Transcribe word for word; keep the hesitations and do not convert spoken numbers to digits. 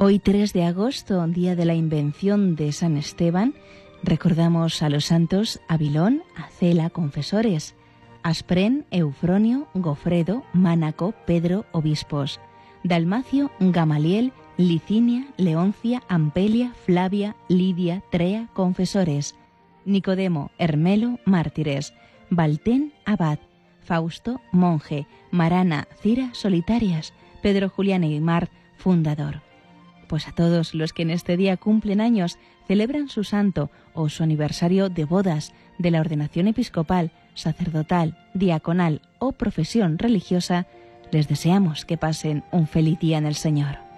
Hoy tres de agosto, día de la invención de San Esteban, recordamos a los santos Abilón, Acela, confesores, Aspren, Eufronio, Gofredo, Mánaco, Pedro, obispos, Dalmacio, Gamaliel, Licinia, Leoncia, Ampelia, Flavia, Lidia, Trea, confesores, Nicodemo, Hermelo, mártires, Baltén, abad, Fausto, monje, Marana, Cira, solitarias, Pedro Julián Aymar, fundador. Pues a todos los que en este día cumplen años, celebran su santo o su aniversario de bodas, de la ordenación episcopal, sacerdotal, diaconal o profesión religiosa, les deseamos que pasen un feliz día en el Señor.